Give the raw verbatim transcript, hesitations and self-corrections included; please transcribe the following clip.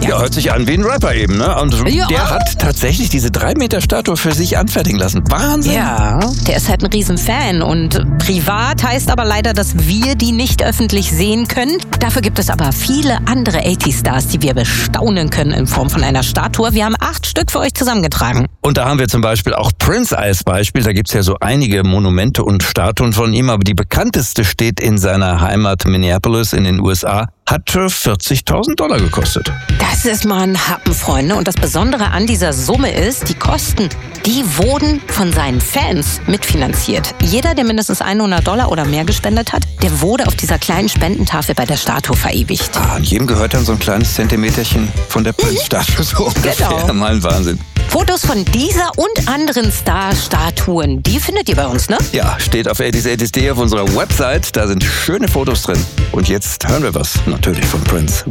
Ja, hört sich an wie ein Rapper eben, ne? Und Ja. der hat tatsächlich diese drei Meter Statue für sich anfertigen lassen. Wahnsinn! Ja, der ist halt ein Riesenfan und privat heißt aber leider, dass wir die nicht öffentlich sehen können. Dafür gibt es aber viele andere achtziger-Stars, die wir bestaunen können in Form von einer Statue. Wir haben acht Stück für euch zusammengetragen. Und da haben wir zum Beispiel auch Prince als Beispiel. Da gibt's ja so einige Monumente und Statuen von ihm, aber die bekannteste steht in seiner Heimat Minneapolis in den U S A. Hat vierzigtausend Dollar gekostet. Das ist mal ein Happen, Freunde. Und das Besondere an dieser Summe ist, die Kosten, die wurden von seinen Fans mitfinanziert. Jeder, der mindestens hundert Dollar oder mehr gespendet hat, der wurde auf dieser kleinen Spendentafel bei der Statue verewigt. Ah, und jedem gehört dann so ein kleines Zentimeterchen von der Prince-Statue, so ungefähr. Genau. Mal ein Wahnsinn. Fotos von dieser und anderen Star-Statuen, die findet ihr bei uns, ne? Ja, steht auf achtzig achtzig punkt de auf unserer Website. Da sind schöne Fotos drin. Und jetzt hören wir was, natürlich von Prince.